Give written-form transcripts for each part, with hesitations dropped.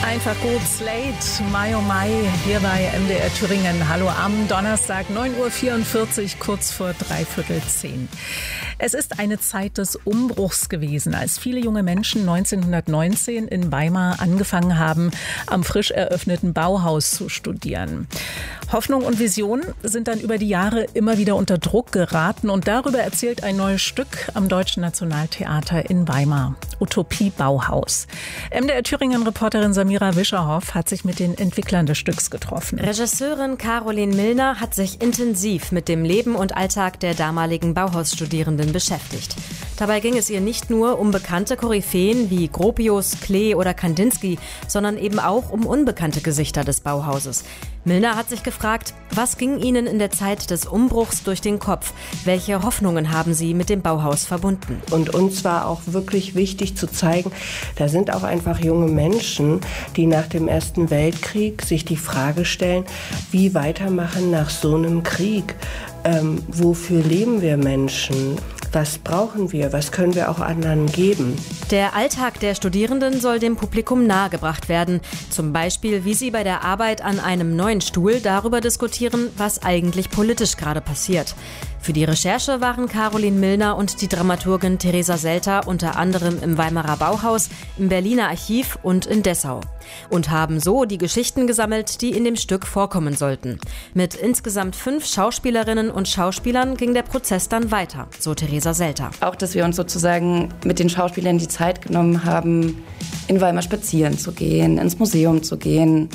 Einfach gut, Slate, Mai oh Mai, hier bei MDR Thüringen. Hallo am Donnerstag, 9:44 Uhr, kurz vor 9:45. Es ist eine Zeit des Umbruchs gewesen, als viele junge Menschen 1919 in Weimar angefangen haben, am frisch eröffneten Bauhaus zu studieren. Hoffnung und Vision sind dann über die Jahre immer wieder unter Druck geraten und darüber erzählt ein neues Stück am Deutschen Nationaltheater in Weimar. Utopie Bauhaus. MDR Thüringen-Reporterin Samira Wischerhoff hat sich mit den Entwicklern des Stücks getroffen. Regisseurin Caroline Milner hat sich intensiv mit dem Leben und Alltag der damaligen Bauhausstudierenden beschäftigt. Dabei ging es ihr nicht nur um bekannte Koryphäen wie Gropius, Klee oder Kandinsky, sondern eben auch um unbekannte Gesichter des Bauhauses. Milner hat sich gefragt, was ging ihnen in der Zeit des Umbruchs durch den Kopf? Welche Hoffnungen haben sie mit dem Bauhaus verbunden? Und uns war auch wirklich wichtig zu zeigen, da sind auch einfach junge Menschen, die nach dem Ersten Weltkrieg sich die Frage stellen, wie weitermachen nach so einem Krieg? Wofür leben wir Menschen? Was brauchen wir? Was können wir auch anderen geben? Der Alltag der Studierenden soll dem Publikum nahegebracht werden. Zum Beispiel, wie sie bei der Arbeit an einem neuen Stuhl darüber diskutieren, was eigentlich politisch gerade passiert. Für die Recherche waren Caroline Milner und die Dramaturgin Theresa Selter unter anderem im Weimarer Bauhaus, im Berliner Archiv und in Dessau. Und haben so die Geschichten gesammelt, die in dem Stück vorkommen sollten. Mit insgesamt 5 Schauspielerinnen und Schauspielern ging der Prozess dann weiter, so Theresa Selter. Auch, dass wir uns sozusagen mit den Schauspielern die Zeit genommen haben, in Weimar spazieren zu gehen, ins Museum zu gehen.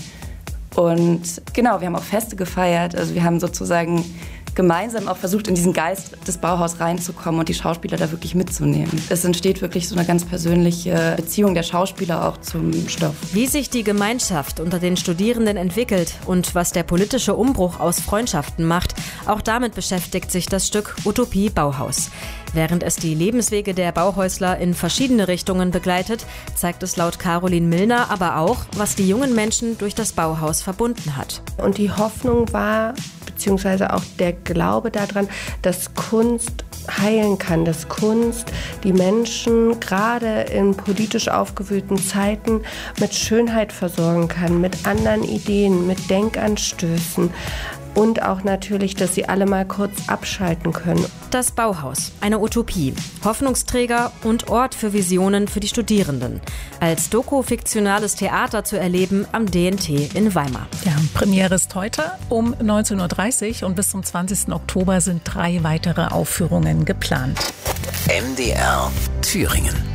Und genau, wir haben auch Feste gefeiert. Also wir haben sozusagen gemeinsam auch versucht, in diesen Geist des Bauhaus reinzukommen und die Schauspieler da wirklich mitzunehmen. Es entsteht wirklich so eine ganz persönliche Beziehung der Schauspieler auch zum Stoff. Wie sich die Gemeinschaft unter den Studierenden entwickelt und was der politische Umbruch aus Freundschaften macht, auch damit beschäftigt sich das Stück Utopie Bauhaus. Während es die Lebenswege der Bauhäusler in verschiedene Richtungen begleitet, zeigt es laut Caroline Milner aber auch, was die jungen Menschen durch das Bauhaus verbunden hat. Und die Hoffnung war, beziehungsweise auch der Glaube daran, dass Kunst heilen kann, dass Kunst die Menschen gerade in politisch aufgewühlten Zeiten mit Schönheit versorgen kann, mit anderen Ideen, mit Denkanstößen. Und auch natürlich, dass sie alle mal kurz abschalten können. Das Bauhaus, eine Utopie, Hoffnungsträger und Ort für Visionen für die Studierenden. Als doku-fiktionales Theater zu erleben am DNT in Weimar. Ja, Premiere ist heute um 19:30 Uhr und bis zum 20. Oktober sind 3 weitere Aufführungen geplant. MDR Thüringen.